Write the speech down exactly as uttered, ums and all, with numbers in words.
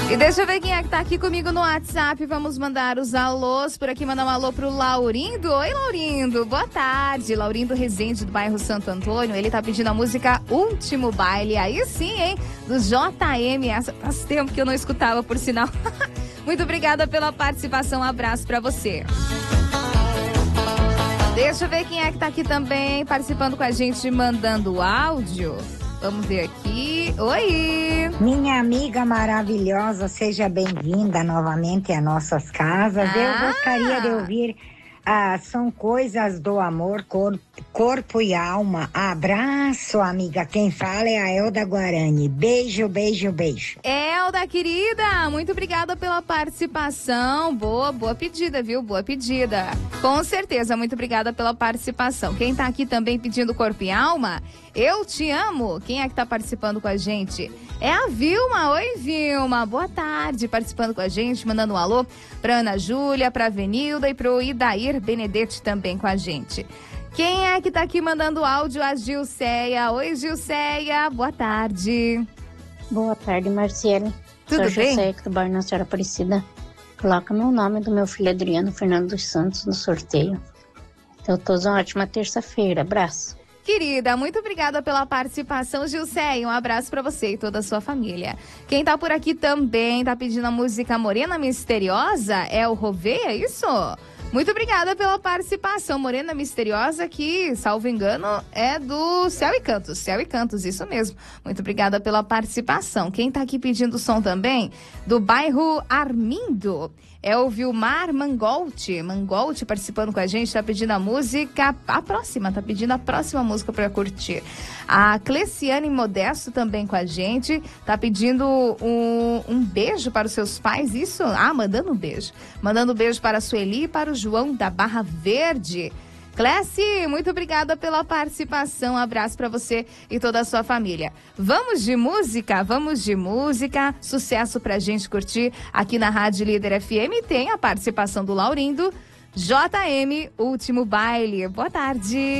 E deixa eu ver quem é que tá aqui comigo no WhatsApp. Vamos mandar os alôs. Por aqui, mandar um alô pro Laurindo. Oi, Laurindo. Boa tarde. Laurindo Rezende, do bairro Santo Antônio. Ele tá pedindo a música Último Baile. Aí sim, hein? Do J M. Essa faz tempo que eu não escutava, por sinal. Muito obrigada pela participação. Um abraço pra você. Deixa eu ver quem é que tá aqui também participando com a gente, mandando áudio. Vamos ver aqui. Oi! Minha amiga maravilhosa, seja bem-vinda novamente às nossas casas. Ah. Eu gostaria de ouvir ah, São Coisas do Amor, cor, Corpo e Alma. Abraço, amiga. Quem fala é a Elda Guarani. Beijo, beijo, beijo. Elda, querida, muito obrigada pela participação. Boa, boa pedida, viu? Boa pedida. Com certeza, muito obrigada pela participação. Quem tá aqui também pedindo Corpo e Alma, Eu Te Amo. Quem é que tá participando com a gente? É a Vilma. Oi, Vilma. Boa tarde. Participando com a gente, mandando um alô pra Ana Júlia, pra Venilda e pro Idair Benedetti também com a gente. Quem é que tá aqui mandando áudio? A Gilceia. Oi, Gilceia. Boa tarde. Boa tarde, Marciele. Tudo Sou bem? José, do bairro Nossa Senhora Aparecida. Coloca meu nome do meu filho Adriano Fernando dos Santos no sorteio. Então, todos uma ótima terça-feira. Abraço. Querida, muito obrigada pela participação, Gilceia. Um abraço pra você e toda a sua família. Quem tá por aqui também tá pedindo a música Morena Misteriosa é o Rovê, é isso? Muito obrigada pela participação. Morena Misteriosa, que, salvo engano, é do Céu e Cantos. Céu e Cantos, isso mesmo. Muito obrigada pela participação. Quem tá aqui pedindo som também, do bairro Armindo, é o Vilmar Mangolte. Mangolte participando com a gente, tá pedindo a música, a próxima, tá pedindo a próxima música pra curtir. A Cleciane Modesto também com a gente, tá pedindo um, um beijo para os seus pais, isso? Ah, mandando um beijo. Mandando um beijo para a Sueli e para o João da Barra Verde. Cléci, muito obrigada pela participação. Um abraço para você e toda a sua família. Vamos de música? Vamos de música. Sucesso pra gente curtir aqui na Rádio Líder F M. Tem a participação do Laurindo. J M, Último Baile. Boa tarde.